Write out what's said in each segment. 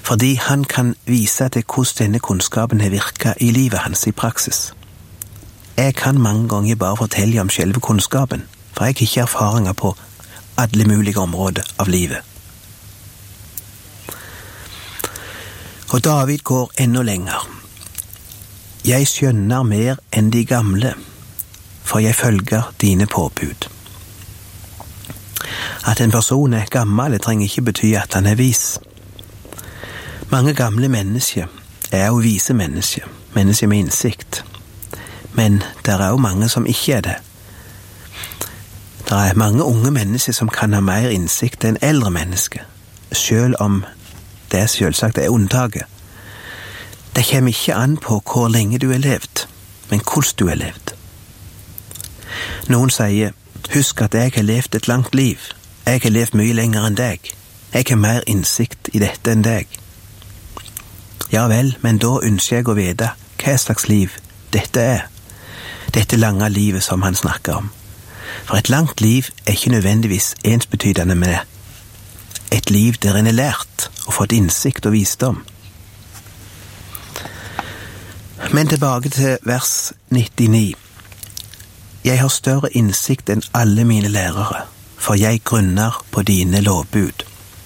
fordi han kan vise til hvordan denne kunnskapen har virket i livet hans i praksis. Jeg kan mange ganger bare fortelle om selve kunnskapen, for jeg har ikke erfaringer på alle mulige områder av livet. Og David går enda lenger. Jeg skjønner mer enn de gamle, for jeg følger dine påbud. At en person er gammel trenger ikke bety at han er vis. Mange gamle mennesker er jo vise mennesker, mennesker med innsikt. Men det er også mange som ikke er det. Det er mange unge mennesker som kan ha mer innsikt enn eldre mennesker, selv om det selvsagt er unntaket. Det kommer ikke an på hvor lenge du har levd, men hvordan du har levd. Noen sier, husk at jeg har levd et langt liv. Jeg har levd mye lenger enn deg. Jeg har mer innsikt i dette enn deg. Ja vel, men da ønsker jeg å vite hva slags liv dette er. Dette lange livet som han snakker om. For et langt liv er ikke nødvendigvis ensbetydende med et liv der en er lært og fått innsikt og visdom. Men tilbake til vers 99. Jeg har større innsikt enn alle mine lærere, for jeg grunner på dine lovbud.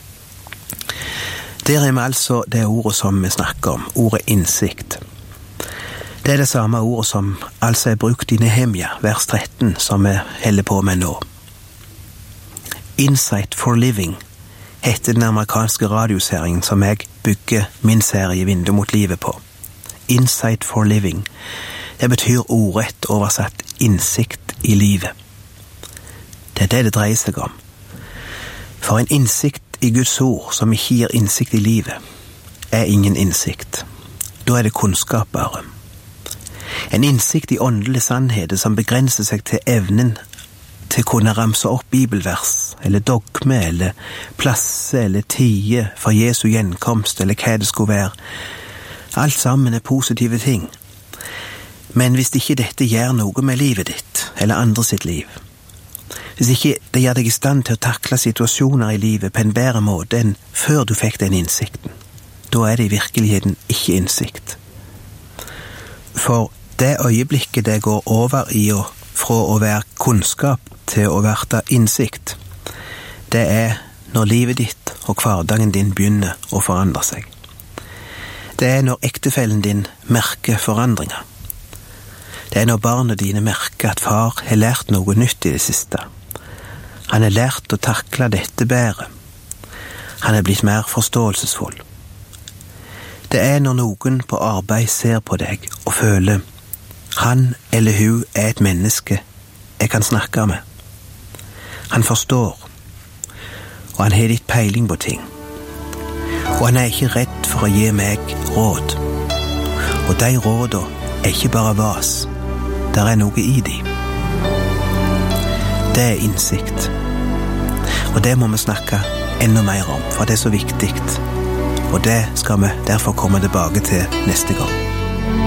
Der er vi altså det ordet som vi snakker om, ordet innsikt. Det er det samme ordet som altså er brukt i Nehemia, vers 13, som vi holder på med nå. Insight for Living heter den amerikanske radioserien som jeg bygger min serie Vindu mot livet på. Insight for Living. Det betyr ordrett oversatt innsikt i livet. Det er det dreier seg om. For en innsikt i Guds ord som ikke gir innsikt i livet, er ingen innsikt. Da er det kunnskap bare. En innsikt i åndelige sannheter som begrenser seg til evnen til å kunne ramse opp bibelvers, eller dogme, eller plasse, eller tie for Jesu gjenkomst, eller hva det skulle være. Alt sammen er positive ting. Men hvis ikke dette gjør noe med livet ditt, eller andre sitt liv, hvis ikke det gjør deg i stand til å takle situasjoner i livet på en bedre måte enn før du fikk den innsikten, da er det i virkeligheten ikke innsikt. For det øyeblikket det går over i og fra å være kunnskap til å være innsikt, det er når livet ditt og hverdagen din begynner å forandre seg. Det er når ektefellen din merker forandringer. Det er når barna dine merker at far har lært noe nytt i det siste. Han har lært å takle dette bedre. Han er blitt mer forståelsesfull. Det er når noen på arbeid ser på deg og føler han eller hun er et menneske jeg kan snakke med. Han forstår, og han har litt peiling på ting. Og han er ikke redd for å gi meg råd. Og de rådene er ikke bare vas. Der er noe i de. Det er innsikt. Og det må vi snakke enda mer om, for det er så viktig. Og det skal vi derfor komme tilbake til neste gang.